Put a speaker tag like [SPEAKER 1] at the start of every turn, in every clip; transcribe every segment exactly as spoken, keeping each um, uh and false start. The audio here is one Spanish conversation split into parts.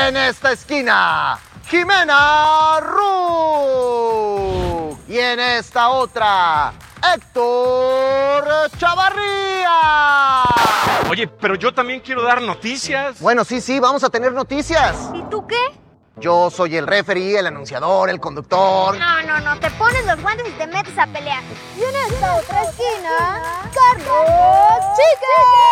[SPEAKER 1] En esta esquina, Jimena Ru. Y en esta otra, Héctor Chavarría.
[SPEAKER 2] Oye, pero yo también quiero dar noticias.
[SPEAKER 1] Bueno, sí, sí, vamos a tener noticias.
[SPEAKER 3] ¿Y tú qué?
[SPEAKER 1] Yo soy el referee, el anunciador, el conductor.
[SPEAKER 3] No, no, no, te pones los guantes y te metes a pelear. Y en esta otra esquina, Carlos Chique.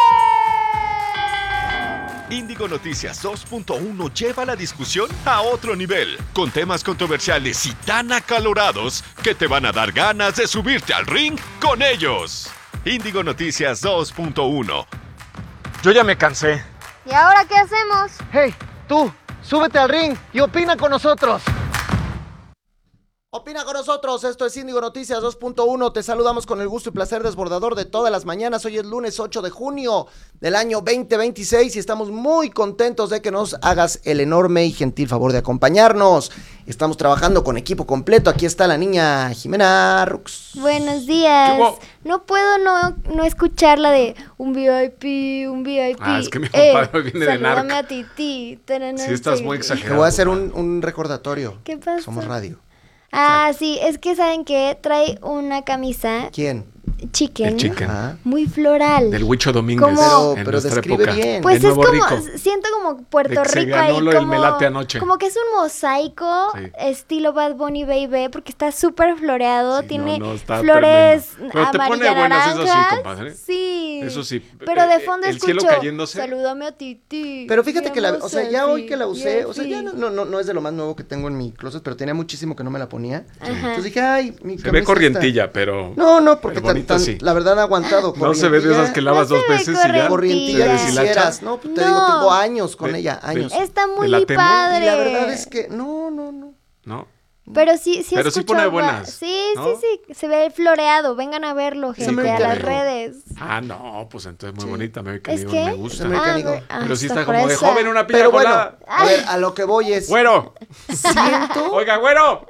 [SPEAKER 4] Índigo Noticias dos punto uno lleva la discusión a otro nivel, con temas controversiales y tan acalorados que te van a dar ganas de subirte al ring con ellos. Índigo Noticias dos punto uno.
[SPEAKER 2] Yo ya me cansé.
[SPEAKER 3] ¿Y ahora qué hacemos?
[SPEAKER 1] Hey, tú, súbete al ring y opina con nosotros. Opina con nosotros, esto es Índigo Noticias dos punto uno, te saludamos con el gusto y placer desbordador de todas las mañanas. Hoy es lunes ocho de junio del año veinte veintiséis y estamos muy contentos de que nos hagas el enorme y gentil favor de acompañarnos. Estamos trabajando con equipo completo, aquí está la niña Jimena Rux.
[SPEAKER 3] Buenos días. No puedo no, no escuchar la de un V I P, un V I P.
[SPEAKER 2] Ah, es que mi compadre hoy viene de narco.
[SPEAKER 3] Salúdame a Titi.
[SPEAKER 2] Sí, estás muy exagerado.
[SPEAKER 1] Te voy a hacer un, un recordatorio.
[SPEAKER 3] ¿Qué pasa?
[SPEAKER 1] Somos radio.
[SPEAKER 3] Ah, sí, es que ¿saben qué? Trae una camisa
[SPEAKER 1] ¿Quién?
[SPEAKER 3] chicken,
[SPEAKER 2] El chicken.
[SPEAKER 1] Ah.
[SPEAKER 3] muy floral.
[SPEAKER 2] Del Huicho Domínguez.
[SPEAKER 3] Como-
[SPEAKER 2] en
[SPEAKER 1] Pero, pero
[SPEAKER 2] nuestra
[SPEAKER 1] describe
[SPEAKER 2] época.
[SPEAKER 1] bien.
[SPEAKER 3] Pues
[SPEAKER 2] De
[SPEAKER 3] es
[SPEAKER 2] Nuevo
[SPEAKER 3] como,
[SPEAKER 2] Rico.
[SPEAKER 3] siento como Puerto
[SPEAKER 2] De que se
[SPEAKER 3] Rico
[SPEAKER 2] ganó
[SPEAKER 3] ahí,
[SPEAKER 2] lo del
[SPEAKER 3] como,
[SPEAKER 2] melate anoche.
[SPEAKER 3] como que es un mosaico
[SPEAKER 2] Sí.
[SPEAKER 3] estilo Bad Bunny Baby, porque está súper floreado,
[SPEAKER 2] Sí,
[SPEAKER 3] tiene
[SPEAKER 2] no, no, está
[SPEAKER 3] flores
[SPEAKER 2] tremendo. Pero te pone
[SPEAKER 3] amarillas,
[SPEAKER 2] buenas, eso sí,
[SPEAKER 3] naranjas.
[SPEAKER 2] compadre.
[SPEAKER 3] Sí.
[SPEAKER 2] Eso sí.
[SPEAKER 3] Pero de
[SPEAKER 2] Eh,
[SPEAKER 3] fondo
[SPEAKER 2] el
[SPEAKER 3] escucho,
[SPEAKER 2] cielo cayéndose.
[SPEAKER 3] salúdame a Titi.
[SPEAKER 1] Pero fíjate que la,
[SPEAKER 3] llamo
[SPEAKER 1] o sea, ya hoy
[SPEAKER 3] selfie,
[SPEAKER 1] que la usé,
[SPEAKER 3] y
[SPEAKER 1] o sea,
[SPEAKER 3] así.
[SPEAKER 1] ya no, no, no, no es de lo más nuevo que tengo en mi closet, pero tenía muchísimo que no me la ponía.
[SPEAKER 3] Ajá.
[SPEAKER 1] Entonces dije, ay, mi
[SPEAKER 2] Se
[SPEAKER 1] camisa
[SPEAKER 2] ve corrientilla, pero...
[SPEAKER 1] esta. No, no, porque
[SPEAKER 2] pero
[SPEAKER 1] tan,
[SPEAKER 2] bonita
[SPEAKER 1] tan-
[SPEAKER 2] sí.
[SPEAKER 1] la verdad ha aguantado.
[SPEAKER 2] No se ve de esas que lavas
[SPEAKER 3] No
[SPEAKER 2] dos
[SPEAKER 3] se ve
[SPEAKER 2] veces y ya.
[SPEAKER 1] Corrientilla
[SPEAKER 2] ¿Se deshilacha?
[SPEAKER 1] quisieras, ¿no? Pues te
[SPEAKER 3] No.
[SPEAKER 1] digo, tengo años con
[SPEAKER 2] De-
[SPEAKER 1] ella,
[SPEAKER 2] de-
[SPEAKER 1] años.
[SPEAKER 3] Está muy
[SPEAKER 2] la temo.
[SPEAKER 3] padre.
[SPEAKER 1] Y la verdad es que, no, no, no.
[SPEAKER 2] ¿No?
[SPEAKER 3] Pero sí, sí
[SPEAKER 2] Pero sí
[SPEAKER 3] escucho
[SPEAKER 2] pone
[SPEAKER 3] algo-
[SPEAKER 2] buenas,
[SPEAKER 3] Sí,
[SPEAKER 2] ¿no?
[SPEAKER 3] sí, sí, se ve floreado. Vengan a verlo,
[SPEAKER 1] Sí,
[SPEAKER 3] gente,
[SPEAKER 1] me
[SPEAKER 3] a las
[SPEAKER 1] encanta.
[SPEAKER 3] redes.
[SPEAKER 2] Ah, no, pues entonces muy
[SPEAKER 1] Sí.
[SPEAKER 2] bonita. Me
[SPEAKER 3] ¿Es que?
[SPEAKER 2] me gusta.
[SPEAKER 1] Se me
[SPEAKER 3] Ah,
[SPEAKER 1] digo.
[SPEAKER 3] ver- ah,
[SPEAKER 2] Pero sí
[SPEAKER 3] está
[SPEAKER 2] está como de
[SPEAKER 3] fresa.
[SPEAKER 2] joven una piña
[SPEAKER 1] Pero bueno,
[SPEAKER 2] colada.
[SPEAKER 1] a ver, a lo que voy es,
[SPEAKER 2] ¡Güero!
[SPEAKER 1] siento,
[SPEAKER 2] Oiga, güero.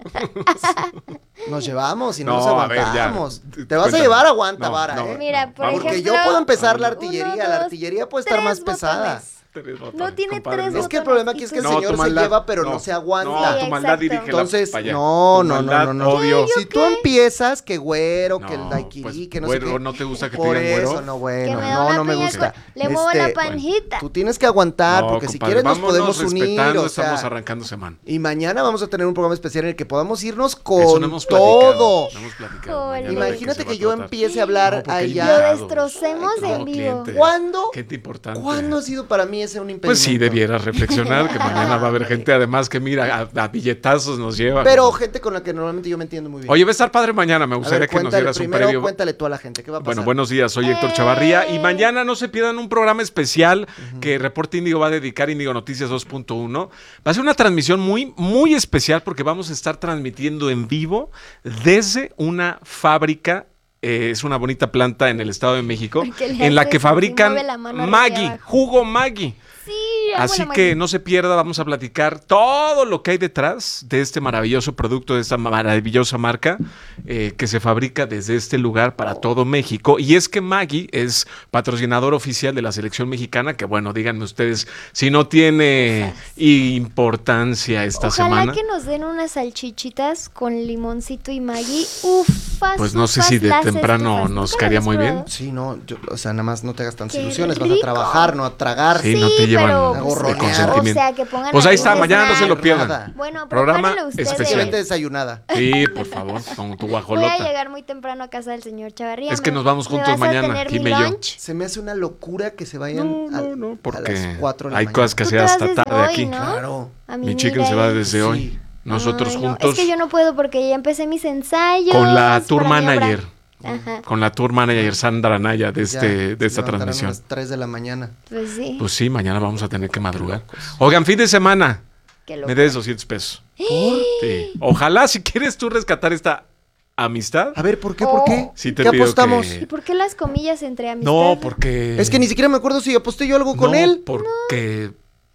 [SPEAKER 1] nos llevamos y no,
[SPEAKER 2] No,
[SPEAKER 1] nos
[SPEAKER 2] a ver, ya.
[SPEAKER 1] aguantamos. Te vas
[SPEAKER 2] Cuéntame.
[SPEAKER 1] a llevar aguanta,
[SPEAKER 2] No,
[SPEAKER 1] vara,
[SPEAKER 2] no,
[SPEAKER 1] ¿eh?
[SPEAKER 3] Mira, por
[SPEAKER 2] Vamos.
[SPEAKER 1] Porque
[SPEAKER 3] ejemplo,
[SPEAKER 1] yo puedo empezar la
[SPEAKER 3] uno,
[SPEAKER 1] artillería,
[SPEAKER 3] dos,
[SPEAKER 1] la artillería puede estar
[SPEAKER 3] tres
[SPEAKER 1] más pesada.
[SPEAKER 3] botones.
[SPEAKER 2] Tres botones,
[SPEAKER 3] No tiene
[SPEAKER 2] compadre,
[SPEAKER 3] tres
[SPEAKER 2] no.
[SPEAKER 1] Es que el
[SPEAKER 3] botones
[SPEAKER 1] problema aquí es que el
[SPEAKER 3] y
[SPEAKER 2] No,
[SPEAKER 1] señor
[SPEAKER 2] tu
[SPEAKER 1] se
[SPEAKER 2] maldad,
[SPEAKER 1] lleva, pero no,
[SPEAKER 2] no,
[SPEAKER 1] se aguanta.
[SPEAKER 2] No, tu
[SPEAKER 3] Sí,
[SPEAKER 2] maldad
[SPEAKER 3] exacto.
[SPEAKER 2] dirígela
[SPEAKER 1] Entonces,
[SPEAKER 2] para allá.
[SPEAKER 1] no,
[SPEAKER 2] Tu
[SPEAKER 1] no, no,
[SPEAKER 2] maldad,
[SPEAKER 1] no, no.
[SPEAKER 2] odio.
[SPEAKER 1] Si tú empiezas, que güero, que el
[SPEAKER 2] No,
[SPEAKER 1] daiquiri,
[SPEAKER 2] pues,
[SPEAKER 1] que no
[SPEAKER 2] güero,
[SPEAKER 1] sé qué.
[SPEAKER 2] ¿no te gusta que te
[SPEAKER 1] Por
[SPEAKER 2] digan güero?
[SPEAKER 1] eso, no, bueno,
[SPEAKER 3] Que me da
[SPEAKER 1] no,
[SPEAKER 3] una
[SPEAKER 1] no me
[SPEAKER 3] piña
[SPEAKER 1] gusta.
[SPEAKER 3] con- le muevo la
[SPEAKER 1] Este,
[SPEAKER 3] panjita.
[SPEAKER 1] Tú tienes que aguantar,
[SPEAKER 2] No,
[SPEAKER 1] porque si
[SPEAKER 2] compadre,
[SPEAKER 1] quieres nos
[SPEAKER 2] vámonos
[SPEAKER 1] podemos unir,
[SPEAKER 2] respetando,
[SPEAKER 1] o sea,
[SPEAKER 2] estamos arrancando semana.
[SPEAKER 1] y mañana vamos a tener un programa especial en el que podamos irnos
[SPEAKER 2] Eso
[SPEAKER 1] con
[SPEAKER 2] no hemos platicado.
[SPEAKER 1] todo.
[SPEAKER 2] No hemos platicado.
[SPEAKER 3] Híjole.
[SPEAKER 2] mañana de qué
[SPEAKER 1] Imagínate
[SPEAKER 2] se va
[SPEAKER 1] que
[SPEAKER 2] a
[SPEAKER 1] yo
[SPEAKER 2] tratar.
[SPEAKER 1] empiece a hablar
[SPEAKER 2] No, porque hay
[SPEAKER 1] allá.
[SPEAKER 3] Lo
[SPEAKER 2] invitados.
[SPEAKER 3] destrocemos
[SPEAKER 2] Ay,
[SPEAKER 3] en
[SPEAKER 2] no,
[SPEAKER 3] vivo.
[SPEAKER 2] clientes.
[SPEAKER 1] ¿Cuándo?
[SPEAKER 2] Gente importante.
[SPEAKER 1] ¿Cuándo ha sido para mí ese un impedimento?
[SPEAKER 2] Pues sí, debieras reflexionar que mañana va a haber gente además que mira, a, a billetazos nos lleva.
[SPEAKER 1] Pero gente con la que normalmente yo me entiendo muy bien.
[SPEAKER 2] Oye, va a estar padre mañana, me
[SPEAKER 1] a
[SPEAKER 2] gustaría
[SPEAKER 1] ver,
[SPEAKER 2] que nos
[SPEAKER 1] cuéntale,
[SPEAKER 2] dieras un
[SPEAKER 1] primero
[SPEAKER 2] previo.
[SPEAKER 1] cuéntale tú a la gente, ¿qué va a pasar?
[SPEAKER 2] Bueno, buenos días, soy Héctor
[SPEAKER 3] Eh.
[SPEAKER 2] Chavarría y mañana no se pierdan un programa especial que Reporte Índigo va a dedicar Índigo Noticias dos punto uno. Va a ser una transmisión muy, muy especial porque vamos a estar transmitiendo en vivo desde una fábrica. Eh, es una bonita planta en el Estado de México
[SPEAKER 3] Porque le
[SPEAKER 2] en la
[SPEAKER 3] haces
[SPEAKER 2] que
[SPEAKER 3] así,
[SPEAKER 2] fabrican
[SPEAKER 3] mueve la mano arriba y
[SPEAKER 2] Maggi,
[SPEAKER 3] abajo.
[SPEAKER 2] jugo Maggi.
[SPEAKER 3] Sí, amo
[SPEAKER 2] Así
[SPEAKER 3] la
[SPEAKER 2] que
[SPEAKER 3] Maggi.
[SPEAKER 2] no se pierda, vamos a platicar todo lo que hay detrás de este maravilloso producto, de esta maravillosa marca eh, que se fabrica desde este lugar para todo México. Y es que Maggi es patrocinador oficial de la selección mexicana, que bueno, díganme ustedes si no tiene importancia esta
[SPEAKER 3] Ojalá
[SPEAKER 2] semana.
[SPEAKER 3] que nos den unas salchichitas con limoncito y Maggi. Ufas,
[SPEAKER 2] Pues no sé
[SPEAKER 3] ufas,
[SPEAKER 2] si de
[SPEAKER 3] las
[SPEAKER 2] temprano
[SPEAKER 3] estufas.
[SPEAKER 2] nos
[SPEAKER 3] ¿Nunca
[SPEAKER 2] caería
[SPEAKER 3] las has
[SPEAKER 2] muy bien.
[SPEAKER 3] probado?
[SPEAKER 1] Sí, no, yo, o sea, nada más no te hagas tantas
[SPEAKER 3] Qué
[SPEAKER 1] ilusiones, vas a
[SPEAKER 3] rico.
[SPEAKER 1] trabajar, no a tragar.
[SPEAKER 2] Sí, no te llevan
[SPEAKER 3] pero,
[SPEAKER 1] a
[SPEAKER 3] pues,
[SPEAKER 1] gorronear.
[SPEAKER 2] de consentimiento.
[SPEAKER 3] O sea, que pongan
[SPEAKER 2] Pues ahí está,
[SPEAKER 3] un
[SPEAKER 2] mañana no se lo
[SPEAKER 3] snack.
[SPEAKER 2] pierdan.
[SPEAKER 1] Nada.
[SPEAKER 3] Bueno,
[SPEAKER 2] Programa
[SPEAKER 3] prepárenlo ustedes.
[SPEAKER 2] especial.
[SPEAKER 1] Excelente desayunada.
[SPEAKER 2] Sí, por favor, con tu
[SPEAKER 3] Voy a
[SPEAKER 2] guajolota.
[SPEAKER 3] llegar muy temprano a casa del señor Chavarría.
[SPEAKER 2] Es que
[SPEAKER 3] ¿Me-
[SPEAKER 2] nos vamos
[SPEAKER 3] me
[SPEAKER 2] juntos
[SPEAKER 3] vas a
[SPEAKER 2] mañana,
[SPEAKER 3] tener mi
[SPEAKER 2] Jimmy y yo.
[SPEAKER 3] lunch?
[SPEAKER 1] Se me hace una locura que se vayan
[SPEAKER 2] No,
[SPEAKER 1] a,
[SPEAKER 2] no, no,
[SPEAKER 1] a las
[SPEAKER 2] porque
[SPEAKER 1] cuatro de la
[SPEAKER 2] hay
[SPEAKER 1] mañana.
[SPEAKER 2] cosas que
[SPEAKER 3] Tú
[SPEAKER 2] hacer
[SPEAKER 3] te vas
[SPEAKER 2] hasta
[SPEAKER 3] desde
[SPEAKER 2] tarde
[SPEAKER 3] hoy,
[SPEAKER 2] aquí.
[SPEAKER 3] ¿no?
[SPEAKER 1] Claro.
[SPEAKER 3] A mí,
[SPEAKER 2] Mi chicken
[SPEAKER 3] mira,
[SPEAKER 2] se va
[SPEAKER 3] ahí.
[SPEAKER 2] desde
[SPEAKER 1] Sí.
[SPEAKER 2] hoy. Nosotros
[SPEAKER 3] Ay, no,
[SPEAKER 2] juntos
[SPEAKER 3] Es que yo no puedo porque ya empecé mis ensayos.
[SPEAKER 2] con la tour
[SPEAKER 3] para mi obra.
[SPEAKER 2] manager.
[SPEAKER 3] Ajá,
[SPEAKER 2] Con la tour manager Sandra Naya de,
[SPEAKER 1] Ya,
[SPEAKER 2] este, de
[SPEAKER 1] se
[SPEAKER 2] esta
[SPEAKER 1] levantarán
[SPEAKER 2] transmisión.
[SPEAKER 1] a las tres de la mañana.
[SPEAKER 3] pues sí.
[SPEAKER 2] Pues sí, mañana vamos a tener que madrugar. Oigan, fin de semana.
[SPEAKER 3] Qué loco.
[SPEAKER 2] Me des doscientos pesos. Sí. Ojalá, si quieres tú rescatar esta amistad.
[SPEAKER 1] A ver, ¿por qué? ¿Por qué?
[SPEAKER 2] Sí te
[SPEAKER 1] ¿Qué
[SPEAKER 2] pido
[SPEAKER 1] apostamos?
[SPEAKER 2] que-
[SPEAKER 3] ¿Y por qué las comillas entre amistad?
[SPEAKER 2] No, porque...
[SPEAKER 1] Es que ni siquiera me acuerdo si aposté yo algo con
[SPEAKER 2] no,
[SPEAKER 1] él.
[SPEAKER 2] porque...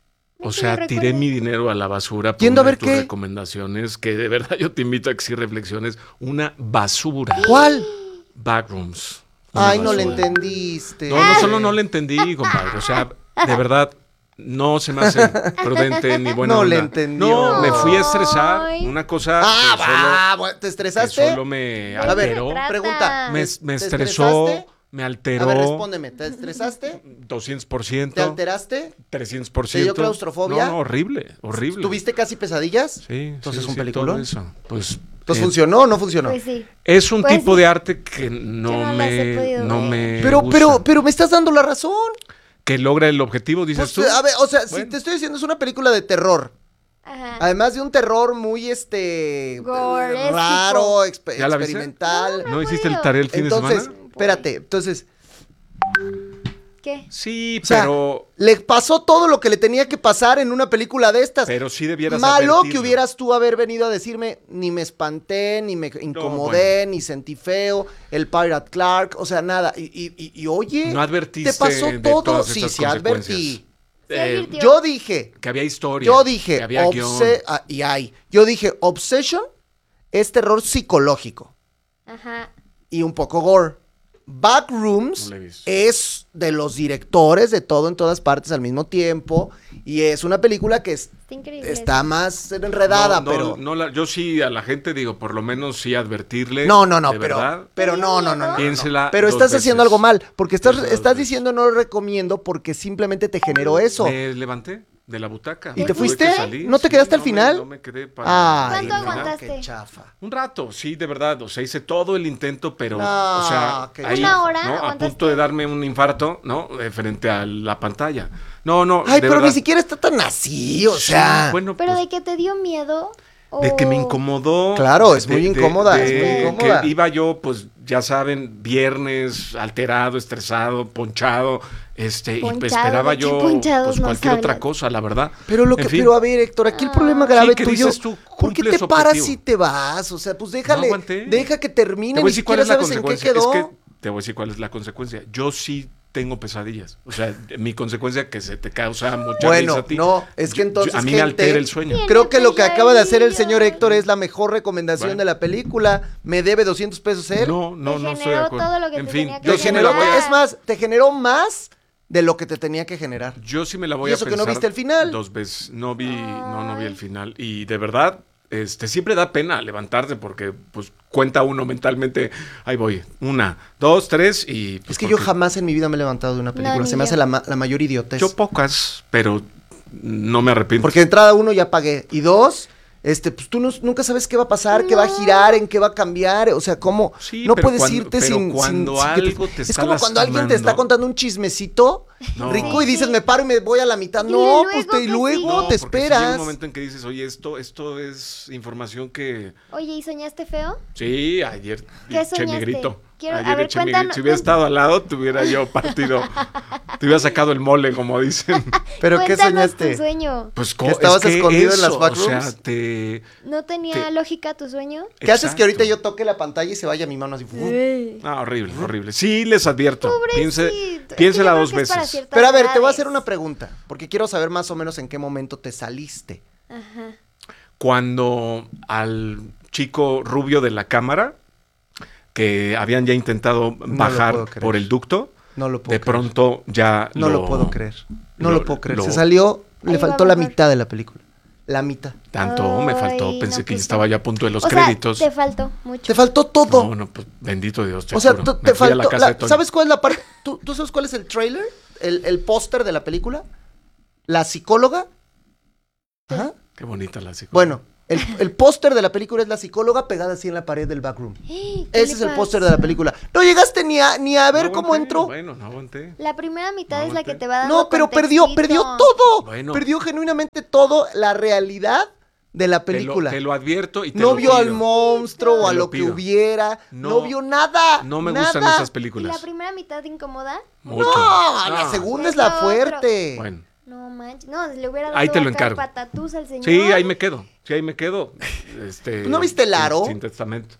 [SPEAKER 2] O
[SPEAKER 3] No
[SPEAKER 2] sea,
[SPEAKER 3] te
[SPEAKER 2] tiré
[SPEAKER 3] recuerdo.
[SPEAKER 2] mi dinero a la basura por
[SPEAKER 1] ¿Yendo a
[SPEAKER 2] una de
[SPEAKER 1] ver
[SPEAKER 2] tus
[SPEAKER 1] qué?
[SPEAKER 2] recomendaciones, que de verdad yo te invito a que sí reflexiones. Una basura.
[SPEAKER 1] ¿Cuál?
[SPEAKER 2] Backrooms. Una
[SPEAKER 1] Ay, no le
[SPEAKER 2] basura.
[SPEAKER 1] entendiste.
[SPEAKER 2] No, no solo no le entendí, compadre. O sea, de verdad, No se me hace prudente ni buena
[SPEAKER 1] No
[SPEAKER 2] onda.
[SPEAKER 1] le entendió.
[SPEAKER 2] No, me fui a estresar.
[SPEAKER 3] Ay.
[SPEAKER 2] Una cosa
[SPEAKER 1] Ah,
[SPEAKER 2] que solo-
[SPEAKER 1] va, bueno, ¿te
[SPEAKER 2] que
[SPEAKER 1] estresaste?
[SPEAKER 2] solo me
[SPEAKER 3] A ver,
[SPEAKER 2] alteró.
[SPEAKER 3] trata.
[SPEAKER 1] pregunta.
[SPEAKER 2] Me,
[SPEAKER 1] ¿Te-
[SPEAKER 2] me
[SPEAKER 1] te
[SPEAKER 2] estresó,
[SPEAKER 1] estresaste?
[SPEAKER 2] me
[SPEAKER 1] A
[SPEAKER 2] alteró.
[SPEAKER 1] ver, respóndeme, ¿te estresaste?
[SPEAKER 2] doscientos por
[SPEAKER 1] ¿Te
[SPEAKER 2] ciento.
[SPEAKER 1] alteraste?
[SPEAKER 2] trescientos por
[SPEAKER 1] ¿Te
[SPEAKER 2] ciento.
[SPEAKER 1] dio claustrofobia?
[SPEAKER 2] No, no, horrible, horrible.
[SPEAKER 1] ¿Tuviste casi pesadillas?
[SPEAKER 2] Sí,
[SPEAKER 1] Entonces,
[SPEAKER 2] sí,
[SPEAKER 1] ¿un
[SPEAKER 2] sí,
[SPEAKER 1] peliculón?
[SPEAKER 2] todo eso. Pues,
[SPEAKER 1] Entonces,
[SPEAKER 2] eh,
[SPEAKER 1] ¿funcionó o no funcionó?
[SPEAKER 3] Pues sí.
[SPEAKER 2] es un
[SPEAKER 3] Pues
[SPEAKER 2] tipo
[SPEAKER 3] sí.
[SPEAKER 2] de arte que no,
[SPEAKER 3] Yo no las he
[SPEAKER 2] me,
[SPEAKER 3] podido
[SPEAKER 2] no
[SPEAKER 3] ver.
[SPEAKER 2] me
[SPEAKER 1] Pero,
[SPEAKER 2] gusta.
[SPEAKER 1] pero, pero me estás dando la razón.
[SPEAKER 2] Que logra el objetivo, dices
[SPEAKER 1] Pues,
[SPEAKER 2] tú.
[SPEAKER 1] a ver, o sea, si
[SPEAKER 2] Bueno.
[SPEAKER 1] te estoy diciendo es una película de terror.
[SPEAKER 3] Ajá.
[SPEAKER 1] Además de un terror muy este
[SPEAKER 3] Goresco.
[SPEAKER 1] raro, expe-
[SPEAKER 2] ¿Ya la viste?
[SPEAKER 1] experimental.
[SPEAKER 2] ¿No hiciste el
[SPEAKER 3] podido.
[SPEAKER 2] tarea el fin
[SPEAKER 1] Entonces,
[SPEAKER 2] de semana?
[SPEAKER 1] espérate, entonces,
[SPEAKER 3] ¿Qué?
[SPEAKER 2] Sí,
[SPEAKER 1] o sea,
[SPEAKER 2] pero,
[SPEAKER 1] le pasó todo lo que le tenía que pasar en una película de estas.
[SPEAKER 2] pero sí debieras
[SPEAKER 1] Malo
[SPEAKER 2] advertirlo.
[SPEAKER 1] que hubieras tú haber venido a decirme, ni me espanté, ni me incomodé, ni sentí feo, el Pirate Clark, o sea, nada. Y, y, y, y, oye,
[SPEAKER 2] No advertiste
[SPEAKER 1] te pasó
[SPEAKER 2] de
[SPEAKER 1] todo.
[SPEAKER 2] todas
[SPEAKER 1] Sí,
[SPEAKER 2] estas
[SPEAKER 1] sí, advertí.
[SPEAKER 2] consecuencias.
[SPEAKER 3] Sí
[SPEAKER 2] Eh,
[SPEAKER 3] advirtió.
[SPEAKER 1] Yo dije,
[SPEAKER 2] que había historia.
[SPEAKER 1] yo dije,
[SPEAKER 2] que había guión.
[SPEAKER 1] obse- ah, y hay. Yo dije, Obsession es terror psicológico
[SPEAKER 3] Ajá.
[SPEAKER 1] y un poco gore. Backrooms
[SPEAKER 2] No la he visto.
[SPEAKER 1] es de los directores de Todo en Todas Partes al mismo tiempo y es una película que es-
[SPEAKER 3] Está increíble.
[SPEAKER 1] está más enredada,
[SPEAKER 2] No, no,
[SPEAKER 1] pero...
[SPEAKER 2] no la- yo sí a la gente digo, por lo menos sí advertirle.
[SPEAKER 1] No, no, no,
[SPEAKER 2] de
[SPEAKER 1] pero,
[SPEAKER 2] verdad.
[SPEAKER 1] pero no, no, no, no, no.
[SPEAKER 2] Piénsela
[SPEAKER 1] Pero
[SPEAKER 2] dos
[SPEAKER 1] estás
[SPEAKER 2] veces.
[SPEAKER 1] haciendo algo mal, porque estás,
[SPEAKER 2] Piénsela dos
[SPEAKER 1] estás
[SPEAKER 2] veces.
[SPEAKER 1] diciendo no lo recomiendo porque simplemente te generó eso.
[SPEAKER 2] Me levanté de la butaca.
[SPEAKER 1] ¿Y te
[SPEAKER 2] Tuve
[SPEAKER 1] fuiste?
[SPEAKER 2] que salir,
[SPEAKER 1] ¿No te
[SPEAKER 2] sí,
[SPEAKER 1] quedaste al
[SPEAKER 2] no me-
[SPEAKER 1] final?
[SPEAKER 2] no me quedé para
[SPEAKER 1] Ay,
[SPEAKER 3] ¿Cuánto
[SPEAKER 1] no,
[SPEAKER 3] aguantaste?
[SPEAKER 1] qué chafa.
[SPEAKER 2] un rato, sí, de verdad. O sea, hice todo el intento, pero,
[SPEAKER 1] No,
[SPEAKER 2] o sea,
[SPEAKER 1] qué
[SPEAKER 2] ahí,
[SPEAKER 3] ¿Una hora
[SPEAKER 2] ¿no? A
[SPEAKER 3] aguantaste?
[SPEAKER 2] punto de darme un infarto, ¿no? Eh, frente a la pantalla. No, no,
[SPEAKER 1] Ay,
[SPEAKER 2] de
[SPEAKER 1] pero
[SPEAKER 2] verdad.
[SPEAKER 1] ni siquiera está tan así, o
[SPEAKER 2] Sí,
[SPEAKER 1] sea...
[SPEAKER 2] bueno,
[SPEAKER 3] ¿Pero
[SPEAKER 2] pues,
[SPEAKER 3] de que te dio miedo?
[SPEAKER 2] de que me
[SPEAKER 3] o-
[SPEAKER 2] incomodó.
[SPEAKER 1] Claro, es
[SPEAKER 2] de-
[SPEAKER 1] muy
[SPEAKER 2] de-
[SPEAKER 1] incómoda,
[SPEAKER 2] de
[SPEAKER 1] es muy
[SPEAKER 2] que
[SPEAKER 1] incómoda.
[SPEAKER 2] iba yo, pues, ya saben, viernes, alterado, estresado, ponchado, este, y pues
[SPEAKER 3] Ponchado,
[SPEAKER 2] esperaba
[SPEAKER 3] ¿de qué
[SPEAKER 2] yo,
[SPEAKER 3] ponchados
[SPEAKER 2] pues,
[SPEAKER 3] nos
[SPEAKER 2] cualquier otra
[SPEAKER 3] hablas?
[SPEAKER 2] cosa, la verdad.
[SPEAKER 1] Pero lo
[SPEAKER 2] En
[SPEAKER 1] que,
[SPEAKER 2] fin.
[SPEAKER 1] pero a ver, Héctor, aquí el
[SPEAKER 3] Ah.
[SPEAKER 1] problema
[SPEAKER 2] Sí,
[SPEAKER 1] grave
[SPEAKER 2] que
[SPEAKER 1] tuyo,
[SPEAKER 2] dices tú,
[SPEAKER 1] ¿por qué
[SPEAKER 2] cumple
[SPEAKER 1] te
[SPEAKER 2] su
[SPEAKER 1] paras
[SPEAKER 2] objetivo.
[SPEAKER 1] y te vas? O sea, pues déjale,
[SPEAKER 2] aguanté.
[SPEAKER 1] deja que termine,
[SPEAKER 2] Te
[SPEAKER 1] ni
[SPEAKER 2] voy a decir cuál
[SPEAKER 1] siquiera
[SPEAKER 2] es la
[SPEAKER 1] sabes en qué
[SPEAKER 2] consecuencia.
[SPEAKER 1] quedó.
[SPEAKER 2] Es que te voy a decir cuál es la consecuencia. Yo sí tengo pesadillas. O sea, mi consecuencia que se te causa mucha
[SPEAKER 1] Bueno,
[SPEAKER 2] risa a ti.
[SPEAKER 1] no, es que
[SPEAKER 2] Yo-
[SPEAKER 1] entonces,
[SPEAKER 2] a mí me
[SPEAKER 1] gente,
[SPEAKER 2] altera el sueño.
[SPEAKER 3] Tiene
[SPEAKER 1] Creo que lo que acaba de hacer el señor
[SPEAKER 3] pesadillas.
[SPEAKER 1] Héctor es la mejor recomendación
[SPEAKER 2] Bueno.
[SPEAKER 1] de la película. Me debe doscientos pesos él.
[SPEAKER 2] No, no,
[SPEAKER 3] Te
[SPEAKER 2] no estoy de
[SPEAKER 3] generó
[SPEAKER 2] acuerdo.
[SPEAKER 3] todo lo que
[SPEAKER 2] en
[SPEAKER 3] te
[SPEAKER 2] fin,
[SPEAKER 3] tenía que
[SPEAKER 2] yo
[SPEAKER 1] Te
[SPEAKER 2] sí me
[SPEAKER 1] generó,
[SPEAKER 2] la voy a-
[SPEAKER 1] es más, te generó más de lo que te tenía que generar.
[SPEAKER 2] Yo sí me la voy
[SPEAKER 1] ¿Y
[SPEAKER 2] a
[SPEAKER 1] eso que
[SPEAKER 2] pensar
[SPEAKER 1] no viste el final?
[SPEAKER 2] dos veces. No vi, no, no vi
[SPEAKER 3] Ay.
[SPEAKER 2] el final. Y de verdad, este, siempre da pena levantarse porque, pues, cuenta uno mentalmente. Ahí voy. Una, dos, tres y... pues,
[SPEAKER 1] Es que yo
[SPEAKER 2] porque
[SPEAKER 1] jamás en mi vida me he levantado de una película.
[SPEAKER 3] ni
[SPEAKER 1] Se me hace
[SPEAKER 3] yo.
[SPEAKER 1] la, ma- la mayor idiotez.
[SPEAKER 2] Yo pocas, pero no me arrepiento.
[SPEAKER 1] Porque de entrada uno ya pagué. Y dos, este, pues tú no- nunca sabes qué va a pasar, qué va a
[SPEAKER 3] No.
[SPEAKER 1] girar, en qué va a cambiar. O sea, cómo
[SPEAKER 2] Sí,
[SPEAKER 1] no
[SPEAKER 2] pero
[SPEAKER 1] puedes
[SPEAKER 2] cuando-
[SPEAKER 1] irte
[SPEAKER 2] pero
[SPEAKER 1] sin,
[SPEAKER 2] cuando
[SPEAKER 1] sin- sin que
[SPEAKER 2] algo te
[SPEAKER 1] Es
[SPEAKER 2] está
[SPEAKER 1] como cuando alguien te está
[SPEAKER 2] lastimando.
[SPEAKER 1] contando un chismecito
[SPEAKER 2] No.
[SPEAKER 1] rico y
[SPEAKER 3] Sí,
[SPEAKER 1] dices,
[SPEAKER 3] sí.
[SPEAKER 1] me paro y me voy a la mitad.
[SPEAKER 3] Y
[SPEAKER 1] No,
[SPEAKER 3] luego,
[SPEAKER 1] pues te, y
[SPEAKER 3] ¿qué
[SPEAKER 1] luego
[SPEAKER 3] sigue?
[SPEAKER 2] No,
[SPEAKER 1] te
[SPEAKER 2] porque si llega
[SPEAKER 1] esperas.
[SPEAKER 2] un momento en que dices, oye, esto, esto es información que...
[SPEAKER 3] Oye, ¿y soñaste feo?
[SPEAKER 2] Sí, ayer
[SPEAKER 3] ¿Qué
[SPEAKER 2] eché mi
[SPEAKER 3] soñaste?
[SPEAKER 2] grito.
[SPEAKER 3] Quiero- a
[SPEAKER 2] ayer
[SPEAKER 3] ver,
[SPEAKER 2] eché mi
[SPEAKER 3] cuéntanos-
[SPEAKER 2] grito. Si hubiera estado al lado, te hubiera yo partido. Te hubiera sacado el mole, como dicen.
[SPEAKER 1] ¿Pero qué
[SPEAKER 3] Cuéntanos
[SPEAKER 1] soñaste?
[SPEAKER 3] tu sueño.
[SPEAKER 2] Pues
[SPEAKER 1] ¿Que estabas
[SPEAKER 2] es que
[SPEAKER 1] escondido en las
[SPEAKER 2] eso,
[SPEAKER 1] backrooms?
[SPEAKER 2] O sea, te...
[SPEAKER 3] ¿No tenía
[SPEAKER 2] Te-
[SPEAKER 3] lógica tu sueño?
[SPEAKER 1] ¿Qué haces que ahorita
[SPEAKER 2] Exacto.
[SPEAKER 1] yo toque la pantalla y se vaya mi mano así?
[SPEAKER 2] Ah, horrible, horrible. Sí, les advierto. Piense,
[SPEAKER 3] Pobrecito.
[SPEAKER 2] piénsela
[SPEAKER 3] Es que yo
[SPEAKER 2] dos
[SPEAKER 3] creo que es para
[SPEAKER 2] veces.
[SPEAKER 3] ciertas
[SPEAKER 1] Pero a ver, te voy a
[SPEAKER 3] edades.
[SPEAKER 1] hacer una pregunta, porque quiero saber más o menos en qué momento te saliste.
[SPEAKER 3] Ajá.
[SPEAKER 2] Cuando al chico rubio de la cámara, que habían ya intentado
[SPEAKER 1] lo
[SPEAKER 2] bajar
[SPEAKER 1] puedo creer.
[SPEAKER 2] por el ducto,
[SPEAKER 1] No lo puedo
[SPEAKER 2] de
[SPEAKER 1] creer.
[SPEAKER 2] pronto ya
[SPEAKER 1] No lo, puedo creer. No
[SPEAKER 2] lo-
[SPEAKER 1] lo, puedo creer.
[SPEAKER 2] lo-
[SPEAKER 1] Se salió, le
[SPEAKER 3] Ahí va
[SPEAKER 1] faltó la
[SPEAKER 3] mejor.
[SPEAKER 1] mitad de la película. La mitad.
[SPEAKER 2] Tanto me faltó,
[SPEAKER 3] Ay,
[SPEAKER 2] pensé
[SPEAKER 3] no,
[SPEAKER 2] que
[SPEAKER 3] pues
[SPEAKER 2] estaba
[SPEAKER 3] sí.
[SPEAKER 2] ya a punto de los
[SPEAKER 3] O sea,
[SPEAKER 2] créditos.
[SPEAKER 3] te faltó mucho.
[SPEAKER 1] Te faltó todo.
[SPEAKER 2] No, no, pues bendito Dios, te
[SPEAKER 1] o sea,
[SPEAKER 2] juro.
[SPEAKER 1] tú-
[SPEAKER 2] Me
[SPEAKER 1] te
[SPEAKER 2] fui a la
[SPEAKER 1] faltó.
[SPEAKER 2] casa
[SPEAKER 1] la-
[SPEAKER 2] de Toño.
[SPEAKER 1] ¿Sabes cuál es la parte? ¿Tú, tú sabes cuál es el trailer? El, el póster de la película. La psicóloga. Ajá.
[SPEAKER 2] Qué bonita la psicóloga.
[SPEAKER 1] Bueno, el, el póster de la película es la psicóloga pegada así en la pared del backroom.
[SPEAKER 3] ¿Qué
[SPEAKER 1] Ese
[SPEAKER 3] le
[SPEAKER 1] es el
[SPEAKER 3] pasa?
[SPEAKER 1] póster de la película. No llegaste ni a, ni a ver
[SPEAKER 2] No
[SPEAKER 1] cómo
[SPEAKER 2] aguanté,
[SPEAKER 1] entró.
[SPEAKER 2] Bueno, no aguanté.
[SPEAKER 3] La primera mitad
[SPEAKER 2] No,
[SPEAKER 3] es la
[SPEAKER 2] te-
[SPEAKER 3] que te va dando
[SPEAKER 1] No, pero perdió,
[SPEAKER 3] contextito.
[SPEAKER 1] perdió todo.
[SPEAKER 2] Bueno.
[SPEAKER 1] Perdió genuinamente todo la realidad de la
[SPEAKER 2] Te lo-
[SPEAKER 1] película.
[SPEAKER 2] Te lo, advierto y te
[SPEAKER 1] No
[SPEAKER 2] lo
[SPEAKER 1] vio al
[SPEAKER 2] pido.
[SPEAKER 1] monstruo o
[SPEAKER 2] Te
[SPEAKER 1] a
[SPEAKER 2] lo
[SPEAKER 1] lo que
[SPEAKER 2] pido.
[SPEAKER 1] hubiera. No,
[SPEAKER 2] No,
[SPEAKER 1] vio nada.
[SPEAKER 2] No me
[SPEAKER 1] nada.
[SPEAKER 2] gustan esas
[SPEAKER 3] ¿Y la
[SPEAKER 2] películas.
[SPEAKER 3] primera mitad te incomoda?
[SPEAKER 2] Mucho.
[SPEAKER 1] No, la
[SPEAKER 2] No.
[SPEAKER 1] segunda es
[SPEAKER 3] Es
[SPEAKER 1] la
[SPEAKER 3] otro.
[SPEAKER 1] fuerte.
[SPEAKER 2] Bueno.
[SPEAKER 3] No manches. No, le hubiera dado
[SPEAKER 2] Ahí te lo
[SPEAKER 3] acá
[SPEAKER 2] encargo.
[SPEAKER 3] patatús al señor.
[SPEAKER 2] Sí, ahí me quedo. Sí, ahí me quedo. Este,
[SPEAKER 1] ¿No viste el
[SPEAKER 2] sin-
[SPEAKER 1] aro?
[SPEAKER 2] Sin, testamento.